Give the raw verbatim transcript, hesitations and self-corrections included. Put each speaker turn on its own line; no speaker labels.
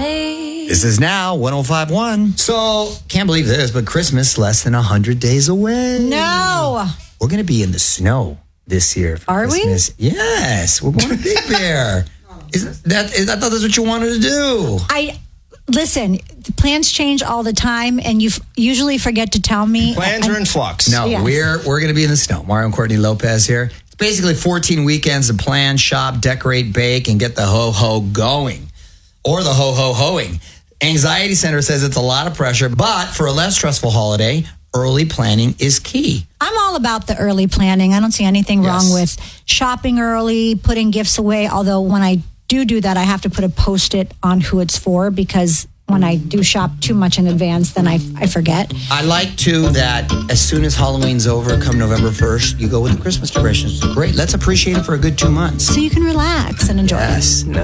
me.
This is now one oh five point one. So, can't believe this, but Christmas less than one hundred days away.
No.
We're going to be in the snow this year for
Are
Christmas. we? Yes. We're going to Big Bear. Is that, is, I thought that's what you wanted to do.
I Listen, the plans change all the time, and you f- usually forget to tell me.
Plans
I,
are in flux.
No,
Yeah.
we're we're going to be in the snow. Mario and Courtney Lopez here. It's basically fourteen weekends to plan, shop, decorate, bake, and get the ho-ho going. Or the ho-ho-hoing. Anxiety Center says it's a lot of pressure, but for a less stressful holiday, early planning is key.
I'm all about the early planning. I don't see anything
Yes.
wrong with shopping early, putting gifts away. Although when I do do that, I have to put a post-it on who it's for, because when I do shop too much in advance, then I, I forget.
I like, too, that as soon as Halloween's over, come November first, you go with the Christmas decorations. Great. Let's appreciate it for a good two months.
So you can relax and enjoy it.
Yes.